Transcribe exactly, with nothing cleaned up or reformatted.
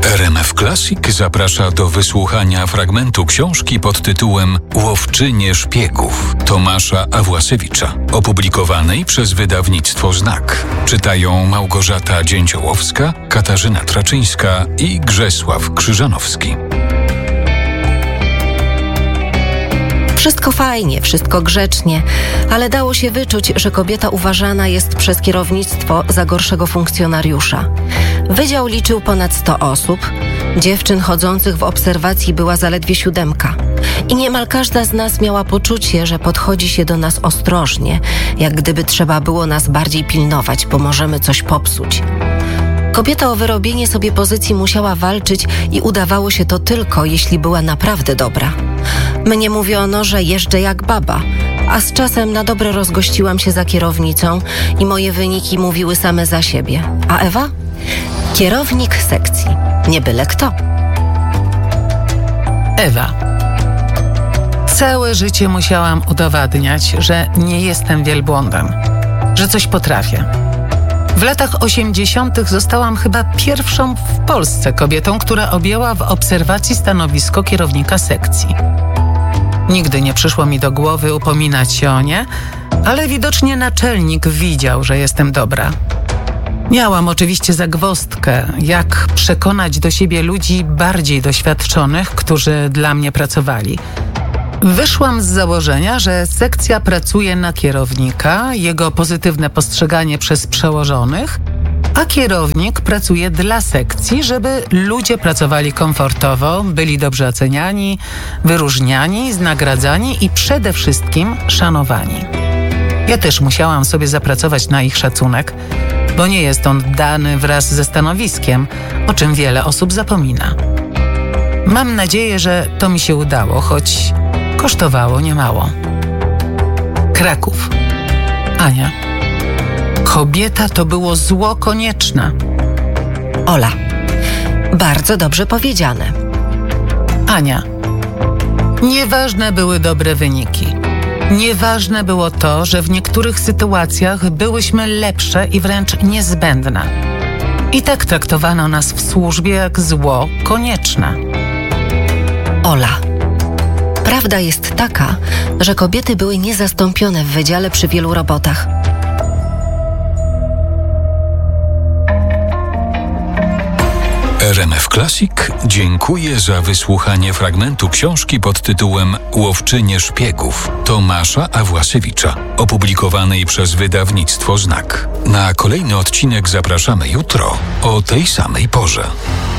R M F Classic zaprasza do wysłuchania fragmentu książki pod tytułem Łowczynie szpiegów Tomasza Awłasiewicza, opublikowanej przez wydawnictwo Znak. Czytają Małgorzata Dzięciołowska, Katarzyna Traczyńska i Grzesław Krzyżanowski. Wszystko fajnie, wszystko grzecznie, ale dało się wyczuć, że kobieta uważana jest przez kierownictwo za gorszego funkcjonariusza. Wydział liczył ponad sto osób, dziewczyn chodzących w obserwacji była zaledwie siódemka. I niemal każda z nas miała poczucie, że podchodzi się do nas ostrożnie, jak gdyby trzeba było nas bardziej pilnować, bo możemy coś popsuć. Kobieta o wyrobienie sobie pozycji musiała walczyć i udawało się to tylko, jeśli była naprawdę dobra. Mnie mówiono, że jeżdżę jak baba, a z czasem na dobre rozgościłam się za kierownicą i moje wyniki mówiły same za siebie. A Ewa? Kierownik sekcji. Nie byle kto. Ewa. Całe życie musiałam udowadniać, że nie jestem wielbłądem, że coś potrafię. W latach osiemdziesiątych zostałam chyba pierwszą w Polsce kobietą, która objęła w obserwacji stanowisko kierownika sekcji. Nigdy nie przyszło mi do głowy upominać się o nie, ale widocznie naczelnik widział, że jestem dobra. Miałam oczywiście zagwozdkę, jak przekonać do siebie ludzi bardziej doświadczonych, którzy dla mnie pracowali. Wyszłam z założenia, że sekcja pracuje na kierownika, jego pozytywne postrzeganie przez przełożonych, a kierownik pracuje dla sekcji, żeby ludzie pracowali komfortowo, byli dobrze oceniani, wyróżniani, znagradzani i przede wszystkim szanowani. Ja też musiałam sobie zapracować na ich szacunek, bo nie jest on dany wraz ze stanowiskiem, o czym wiele osób zapomina. Mam nadzieję, że to mi się udało, choć kosztowało niemało. Kraków. Ania. Kobieta to było zło konieczne. Ola. Bardzo dobrze powiedziane. Ania. Nieważne były dobre wyniki. Nieważne było to, że w niektórych sytuacjach byłyśmy lepsze i wręcz niezbędne. I tak traktowano nas w służbie jak zło konieczne. Ola. Prawda jest taka, że kobiety były niezastąpione w wydziale przy wielu robotach. R M F Classic dziękuję za wysłuchanie fragmentu książki pod tytułem Łowczynie szpiegów Tomasza Awłasiewicza, opublikowanej przez wydawnictwo Znak. Na kolejny odcinek zapraszamy jutro o tej samej porze.